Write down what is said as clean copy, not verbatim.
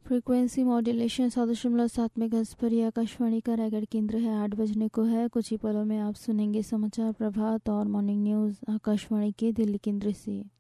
Frequency modulation 100.7 megahertz पर यह आकाशवाणी का रायगढ़ केंद्र है। 8 बजने को है। कुछ ही पलों में आप सुनेंगे समाचार प्रभात और मॉर्निंग न्यूज़ आकाशवाणी के दिल्ली केंद्र से।